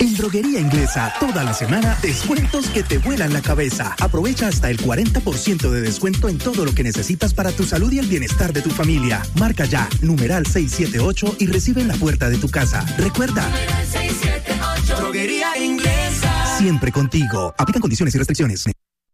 En Droguería Inglesa, toda la semana, descuentos que te vuelan la cabeza. Aprovecha hasta el 40% de descuento en todo lo que necesitas para tu salud y el bienestar de tu familia. Marca ya, numeral 678 y recibe en la puerta de tu casa. Recuerda, 678, Droguería Inglesa. Siempre contigo. Aplican condiciones y restricciones.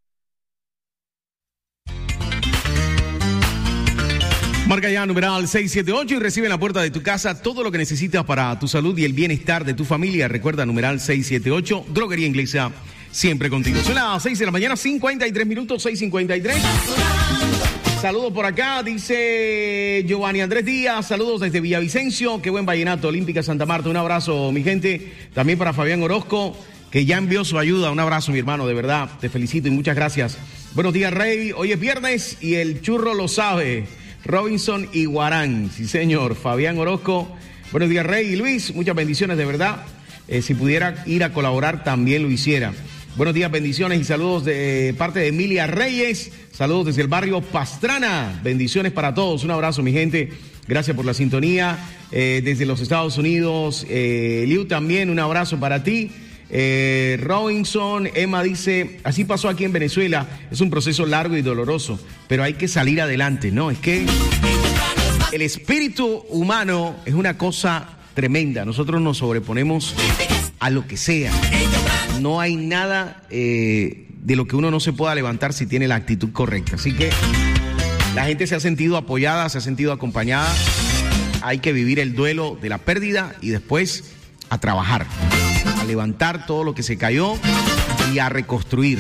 Marca ya numeral 678 y recibe en la puerta de tu casa todo lo que necesitas para tu salud y el bienestar de tu familia. Recuerda, numeral 678, Droguería Inglesa, siempre contigo. Son las 6 de la mañana, 53 minutos, 6:53. Saludos por acá, dice Giovanni Andrés Díaz, saludos desde Villavicencio, qué buen vallenato, Olímpica Santa Marta, un abrazo mi gente, también para Fabián Orozco, que ya envió su ayuda, un abrazo mi hermano, de verdad, te felicito y muchas gracias. Buenos días Rey, hoy es viernes y el churro lo sabe. Robinson y Guarán, sí señor, Fabián Orozco, buenos días Rey y Luis, muchas bendiciones de verdad, si pudiera ir a colaborar también lo hiciera. Buenos días, bendiciones y saludos de parte de Emilia Reyes, saludos desde el barrio Pastrana, bendiciones para todos, un abrazo mi gente, gracias por la sintonía, desde los Estados Unidos, Liu también, un abrazo para ti. Robinson, Emma dice, así pasó aquí en Venezuela, es un proceso largo y doloroso, pero hay que salir adelante, ¿no? Es que el espíritu humano es una cosa tremenda, nosotros nos sobreponemos a lo que sea, no hay nada de lo que uno no se pueda levantar si tiene la actitud correcta, así que la gente se ha sentido apoyada, se ha sentido acompañada, hay que vivir el duelo de la pérdida y después a trabajar, a levantar todo lo que se cayó y a reconstruir.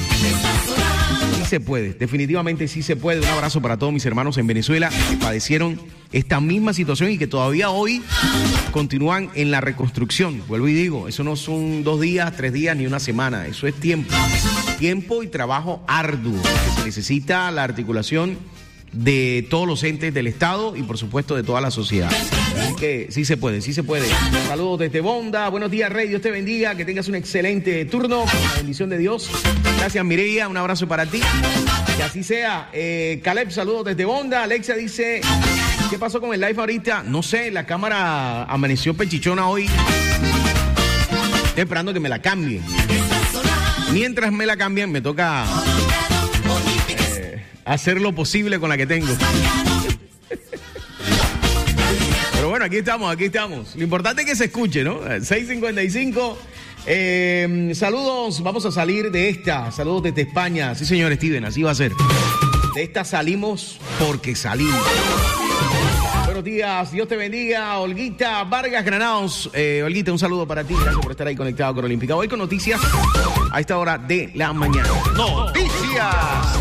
Sí se puede, definitivamente sí se puede. Un abrazo para todos mis hermanos en Venezuela que padecieron esta misma situación y que todavía hoy continúan en la reconstrucción. Vuelvo y digo, eso no son 2 días, 3 días ni una semana, eso es tiempo. Tiempo y trabajo arduo, que se necesita la articulación de todos los entes del Estado y por supuesto de toda la sociedad. Así que sí se puede, sí se puede. Saludos desde Bonda, buenos días Rey, Dios te bendiga, que tengas un excelente turno, con la bendición de Dios. Gracias Mireia, un abrazo para ti, que así sea. Caleb, saludos desde Bonda. Alexia dice, ¿qué pasó con el live ahorita? No sé, la cámara amaneció pechichona hoy, estoy esperando que me la cambien. Mientras me la cambien me toca hacer lo posible con la que tengo. Pero bueno, aquí estamos. Lo importante es que se escuche, ¿no? 6:55. Saludos, vamos a salir de esta. Saludos desde España. Sí, señor Steven, así va a ser. De esta salimos porque salimos. Buenos días, Dios te bendiga. Olguita Vargas Granados. Olguita, un saludo para ti. Gracias por estar ahí conectado con Olímpica. Hoy con noticias a esta hora de la mañana. Noticias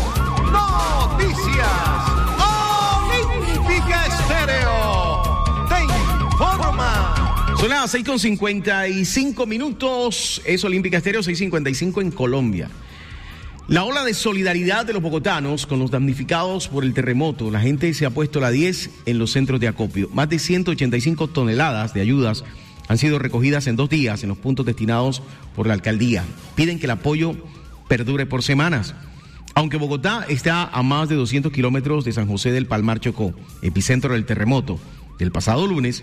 Olímpica Estéreo te informa. Son las 6:55 minutos. Es Olímpica Estéreo, 6:55 en Colombia. La ola de solidaridad de los bogotanos con los damnificados por el terremoto. La gente se ha puesto la 10 en los centros de acopio. Más de 185 toneladas de ayudas han sido recogidas en 2 días en los puntos destinados por la alcaldía. Piden que el apoyo perdure por semanas. Aunque Bogotá está a más de 200 kilómetros de San José del Palmar Chocó, epicentro del terremoto del pasado lunes,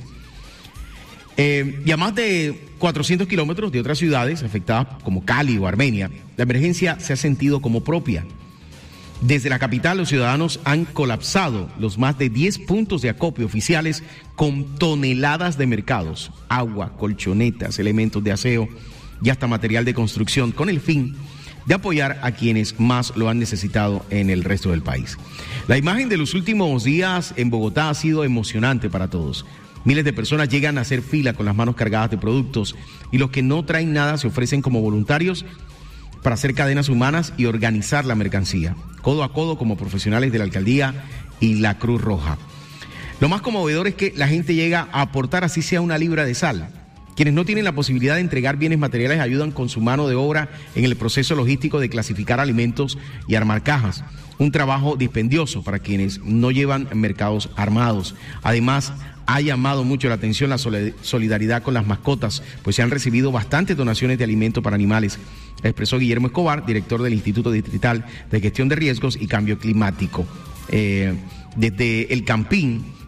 y a más de 400 kilómetros de otras ciudades afectadas como Cali o Armenia, la emergencia se ha sentido como propia. Desde la capital, los ciudadanos han colapsado los más de 10 puntos de acopio oficiales con toneladas de mercados, agua, colchonetas, elementos de aseo y hasta material de construcción, con el fin de apoyar a quienes más lo han necesitado en el resto del país. La imagen de los últimos días en Bogotá ha sido emocionante para todos. Miles de personas llegan a hacer fila con las manos cargadas de productos y los que no traen nada se ofrecen como voluntarios para hacer cadenas humanas y organizar la mercancía, codo a codo como profesionales de la alcaldía y la Cruz Roja. Lo más conmovedor es que la gente llega a aportar así sea una libra de sal. Quienes no tienen la posibilidad de entregar bienes materiales ayudan con su mano de obra en el proceso logístico de clasificar alimentos y armar cajas. Un trabajo dispendioso para quienes no llevan mercados armados. Además, ha llamado mucho la atención la solidaridad con las mascotas, pues se han recibido bastantes donaciones de alimentos para animales, expresó Guillermo Escobar, director del Instituto Distrital de Gestión de Riesgos y Cambio Climático. Desde el Campín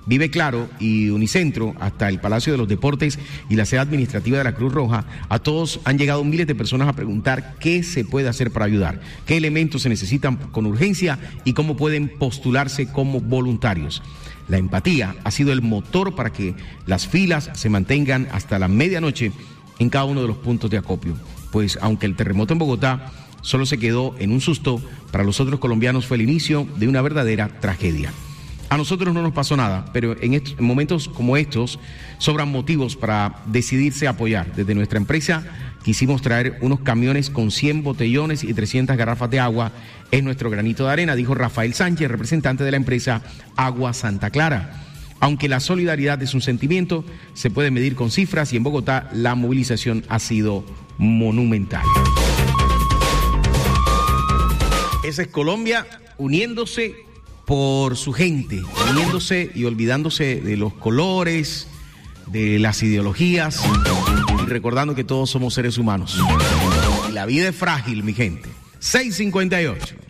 Vive Claro y Unicentro, hasta el Palacio de los Deportes y la sede administrativa de la Cruz Roja, a todos han llegado miles de personas a preguntar qué se puede hacer para ayudar, qué elementos se necesitan con urgencia y cómo pueden postularse como voluntarios. La empatía ha sido el motor para que las filas se mantengan hasta la medianoche en cada uno de los puntos de acopio, pues aunque el terremoto en Bogotá solo se quedó en un susto, para los otros colombianos fue el inicio de una verdadera tragedia. A nosotros no nos pasó nada, pero en momentos como estos sobran motivos para decidirse a apoyar. Desde nuestra empresa quisimos traer unos camiones con 100 botellones y 300 garrafas de agua. Es nuestro granito de arena, dijo Rafael Sánchez, representante de la empresa Agua Santa Clara. Aunque la solidaridad es un sentimiento, se puede medir con cifras y en Bogotá la movilización ha sido monumental. Esa es Colombia uniéndose por su gente, uniéndose y olvidándose de los colores, de las ideologías y recordando que todos somos seres humanos. Y la vida es frágil, mi gente. 6:58.